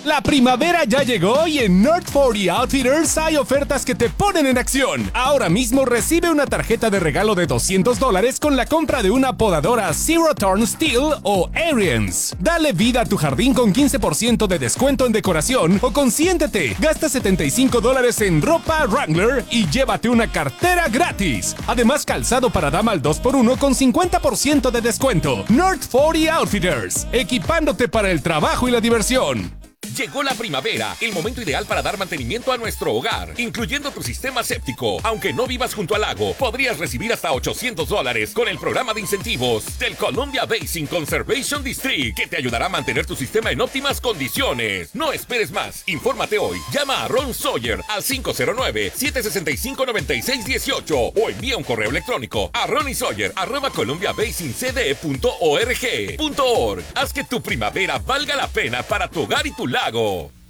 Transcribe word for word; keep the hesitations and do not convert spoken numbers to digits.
La primavera ya llegó y en Nerd cuarenta Outfitters hay ofertas que te ponen en acción. Ahora mismo recibe una tarjeta de regalo de doscientos dólares con la compra de una podadora Zero Turn Steel o Ariens. Dale vida a tu jardín con quince por ciento de descuento en decoración o consiéntete. Gasta setenta y cinco dólares en ropa Wrangler y llévate una cartera gratis. Además, calzado para dama al dos por uno con cincuenta por ciento de descuento. Nerd cuarenta Outfitters, equipándote para el trabajo y la diversión. Llegó la primavera, el momento ideal para dar mantenimiento a nuestro hogar, incluyendo tu sistema séptico. Aunque no vivas junto al lago, podrías recibir hasta ochocientos dólares con el programa de incentivos del Columbia Basin Conservation District, que te ayudará a mantener tu sistema en óptimas condiciones. No esperes más, infórmate hoy. Llama a Ron Sawyer al cinco cero nueve, siete seis cinco, nueve seis uno ocho o envía un correo electrónico a ronysawyer arroba columbia basin c d e punto org punto org. Haz que tu primavera valga la pena para tu hogar y tu lago.